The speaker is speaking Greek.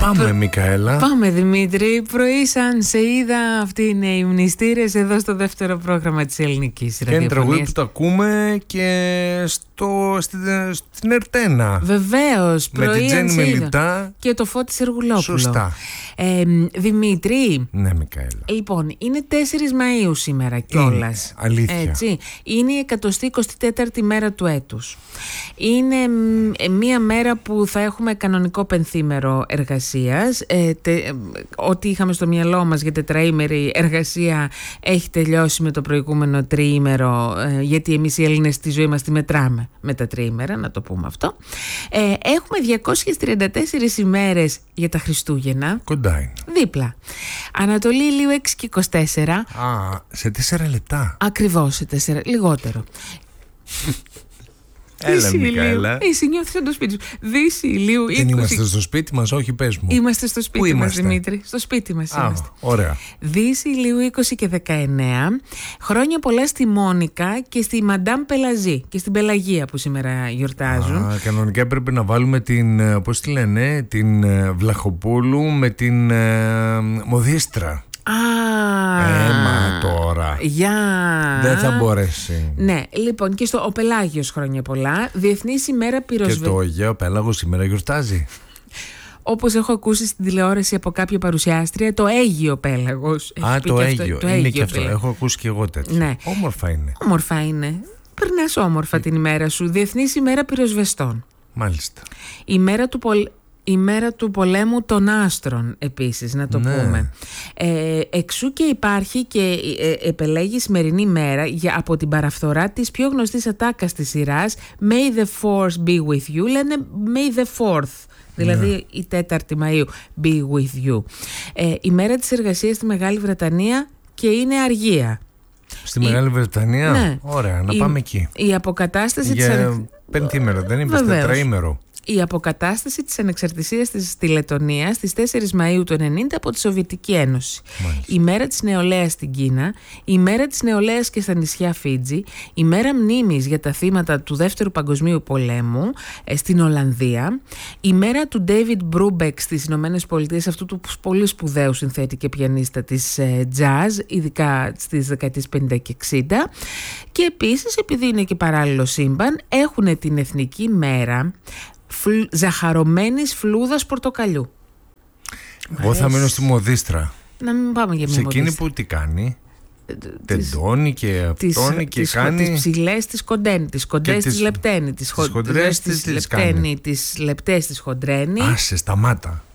Πάμε, Μικαέλα. Πάμε, Δημήτρη. Πρωί, σαν σε είδα, αυτοί είναι οι μνηστήρες εδώ στο δεύτερο πρόγραμμα της ελληνικής ραδιοφωνίας. Και είναι τραγούδι που το ακούμε και στην Ερτένα. Βεβαίως, πρωί. Με την Τζέννη Μελιτά και το Φώτη Σεργουλόπουλο. Σωστά. Δημήτρη. Ναι, Μικαέλα. Λοιπόν, είναι 4 Μαΐου σήμερα κιόλας. Αλήθεια. Έτσι. Είναι η 124η μέρα του έτους. Είναι μία μέρα που θα έχουμε κανονικό πενθήμερο εργασίας. Ό,τι είχαμε στο μυαλό μας για τετραήμερη εργασία έχει τελειώσει με το προηγούμενο τριήμερο, γιατί εμείς οι Έλληνες στη ζωή μας τη μετράμε με τα τριήμερα, να το πούμε αυτό. Έχουμε 234 ημέρες για τα Χριστούγεννα. Κοντά είναι. Δίπλα. Ανατολή Ηλίου 6 και 24. Σε 4 λεπτά. Ακριβώς σε 4, λιγότερο. Έλα, Μικαέλα. Εσύ νιώθεις σαν το σπίτι σου. Δύση Ηλίου 20. Δεν είμαστε στο σπίτι μας, όχι, πες μου. Είμαστε στο σπίτι μας, Δημήτρη. Στο σπίτι μας είμαστε. Ωραία. Δύση Ηλίου 20 και 19. Χρόνια πολλά στη Μόνικα και στη Μαντάμ Πελαζή και στην Πελαγία που σήμερα γιορτάζουν. Κανονικά πρέπει να βάλουμε την, πώς τη λένε, την Βλαχοπούλου με την Μοδίστρα. Έμα τώρα. Δεν θα μπορέσει. Ναι, λοιπόν, και ο Πελάγιος χρόνια πολλά. Διεθνής ημέρα πυροσβεστών. Και το Αιγαίο Πέλαγος σήμερα γιορτάζει. Όπως έχω ακούσει στην τηλεόραση από κάποια παρουσιάστρια, το Αίγιο Πέλαγος. Το Αίγιο. Είναι και αυτό. Έχω ακούσει και εγώ τέτοιο. Ναι. Όμορφα είναι. Όμορφα είναι. Περνάς όμορφα την ημέρα σου. Διεθνής ημέρα πυροσβεστών. Μάλιστα. Η μέρα του πολέμου των άστρων επίσης, να το πούμε. Εξού και υπάρχει και επελέγει η σημερινή μέρα από την παραφθορά της πιο γνωστής ατάκας της σειράς May the Force be with you. Λένε May the Fourth, δηλαδή η 4η Μαΐου be with you. Η μέρα της εργασίας στη Μεγάλη Βρετανία και είναι αργία. Στη Μεγάλη Βρετανία? Ναι. Ωραία, να πάμε εκεί. Η αποκατάσταση για πενθήμερο, δεν είπες τετραήμερο. Η αποκατάσταση της ανεξαρτησίας στη Λετονία στις 4 Μαΐου του 1990 από τη Σοβιετική Ένωση. Μάλιστα. Η μέρα της νεολαίας στην Κίνα, η μέρα της νεολαίας και στα νησιά Φίτζι, η μέρα μνήμης για τα θύματα του Δεύτερου Παγκοσμίου Πολέμου στην Ολλανδία, η μέρα του David Brubeck στις Ηνωμένες Πολιτείες, αυτού του πολύ σπουδαίου συνθέτη και πιανίστα της jazz, ειδικά στις δεκαετίες 50 και 60, και επίσης, επειδή είναι και παράλληλο σύμπαν, έχουν την εθνική μέρα ζαχαρωμένης φλούδας πορτοκαλιού. Εγώ θα μείνω στη Μοδίστρα. Να μην πάμε για μια σε Μοδίστρα. εκείνη που τι κάνει? Τεντώνει και αυτόνει και κάνει. Τις ψηλές τις κοντένει, τις κοντές τις λεπταίνει, τις χοντρές τις λεπταίνει, τις λεπτές τις χοντρένει. Άσε, σταμάτα.